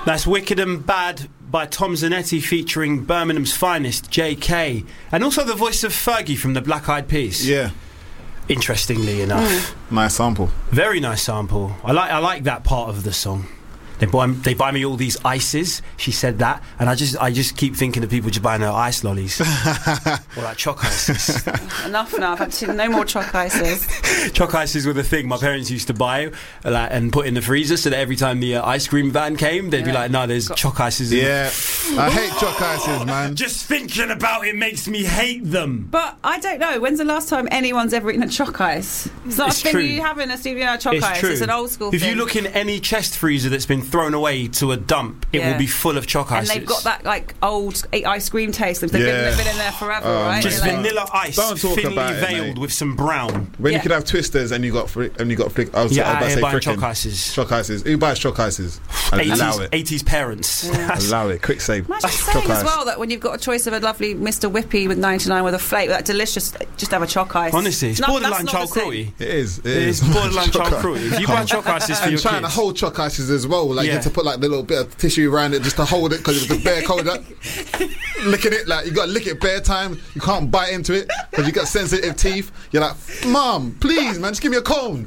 That's Wicked and Bad by Tom Zanetti featuring Birmingham's finest, JK. And also the voice of Fergie from the Black Eyed Peas. Yeah. Interestingly enough. Nice sample. Very nice sample. I like that part of the song. They buy me all these ices. She said that, and I just keep thinking of people just buying her ice lollies or like choc ices. Enough now. I've had to no more choc ices. Choc ices were the thing my parents used to buy and put in the freezer, so that every time the ice cream van came, they'd be like, "No, there's choc ices." Yeah, I hate choc ices, man. Just thinking about it makes me hate them. But I don't know. When's the last time anyone's ever eaten a choc ice? It's not a thing you have in a studio. Choc ice. True. It's an old school thing. If you look in any chest freezer that's been thrown away to a dump, it will be full of choc ices. And they've got that like old ice cream taste. They've been in there forever, right? Just vanilla ice, thinly veiled with some brown. When you could have twisters and you got flick. I was about to say buying choc ices. Choc ices. Who buys choc ices? Allow it. 80s parents. Yeah. Allow it. Quick save. Imagine saying as well that when you've got a choice of a lovely Mr. Whippy with 99 with a flake, that delicious, just have a choc ice. Honestly, it's borderline child cruelty. It is. It is borderline child cruelty. If you buy choc ices for your kids, and trying to hold choc ices as well, like you have to put like the little bit of tissue around it just to hold it because it's bare cold. Licking it, like you got to lick it bare time. You can't bite into it because you got sensitive teeth. You're like, Mom, please, man, just give me a cone.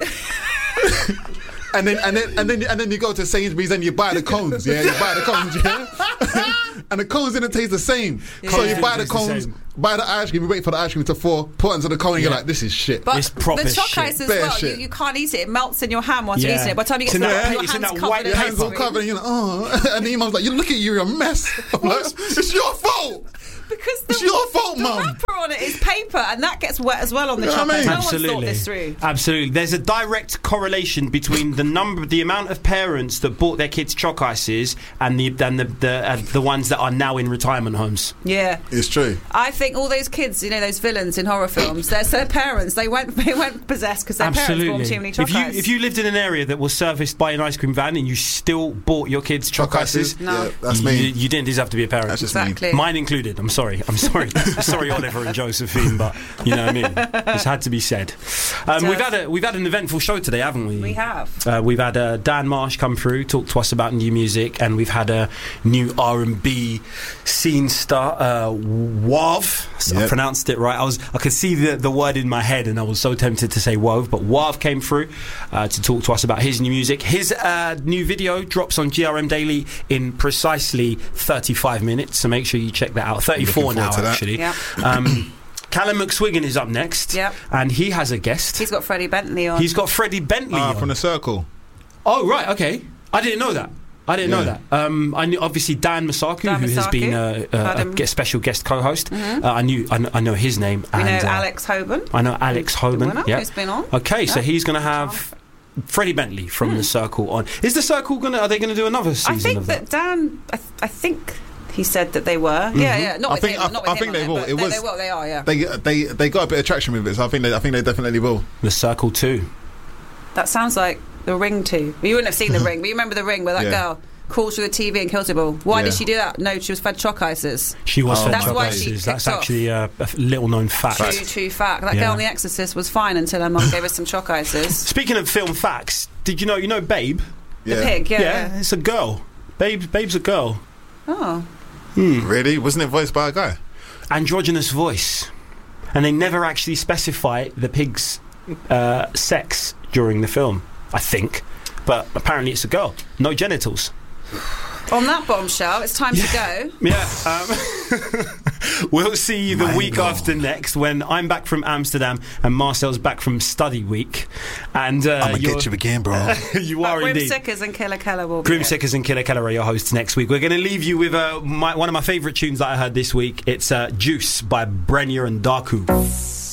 And then you go to Sainsbury's and you buy the cones. Yeah, you buy the cones. Yeah, and the cones didn't taste the same. Yeah. So you buy the cones, buy the ice cream, you wait for the ice cream to fall, put it into the cone, and you're like, this is shit. But it's proper the choc ice as well, you can't eat it. It melts in your hand whilst you're eating it. By the time you get to that, your hands covered. Your hands all covered, and you're like, oh. And the imam's like, look at you, you're a mess. I'm like, it's your fault. Because it's your fault, Mum. The wrapper on it is paper, and that gets wet as well on the choc ice. No one's thought this through. Absolutely. There's a direct correlation between the amount of parents that bought their kids choc ices and the ones that are now in retirement homes. Yeah, it's true. I think all those kids, those villains in horror films, their parents, they went possessed because their parents bought too many choc ices. If you lived in an area that was serviced by an ice cream van and you still bought your kids choc ices, no, that's me. You didn't deserve to be a parent. That's just exactly. Mine included. I'm sorry, sorry, Oliver and Josephine, but you know what I mean. It's had to be said. We've had an eventful show today, haven't we? We have. We've had Dan Marsh come through, talk to us about new music, and we've had a new R&B scene star, Wav. So I pronounced it right. I could see the word in my head, and I was so tempted to say Wav, but Wav came through to talk to us about his new music. His new video drops on GRM Daily in precisely 35 minutes, so make sure you check that out. 34 now, actually. Yep. Callum McSwiggan is up next. Yep. And he has a guest. He's got Freddie Bentley on. He's got Freddie Bentley on. From The Circle. Oh, right, okay. I didn't know that. I knew obviously Dan Masaku, who has been a special guest co-host. Mm-hmm. I know his name. We know Alex Hoban. I know Alex Hoban. Yeah, who's been on. Okay, so he's going to have Freddie Bentley from The Circle on. Is The Circle are they going to do another season? I think of that Dan. I think he said that they were. Mm-hmm. Yeah. Not with him. I think they will. They are. Yeah. They got a bit of traction with it, so I think they definitely will. The Circle 2. That sounds like The Ring 2. You wouldn't have seen The Ring, but you remember The Ring where that girl calls through the TV and kills people. Why did she do that? No, she was fed choc ices. She was fed choc ices. That's actually a little known fact. True fact. That girl on The Exorcist was fine until her mum gave her some choc ices. Speaking of film facts, did you know Babe? The pig, Yeah, it's a girl. Babe's a girl. Oh. Really? Wasn't it voiced by a guy? Androgynous voice. And they never actually specify the pig's sex during the film, I think. But apparently it's a girl. No genitals. On that bombshell, it's time to go. We'll see you the week after next when I'm back from Amsterdam and Marcel's back from study week. And I'm going to get you again, bro. You are indeed. Grim Sickers and Killer Keller will be Grim Sickers and Killer Keller are your hosts next week. We're going to leave you with one of my favourite tunes that I heard this week. It's Juice by Brenya and Darku.